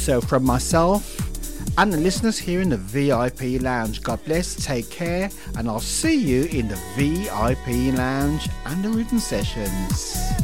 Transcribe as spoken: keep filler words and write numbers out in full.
So from myself and the listeners here in the V I P Lounge, God bless, take care, and I'll see you in the V I P Lounge and the Rhythm Sessions.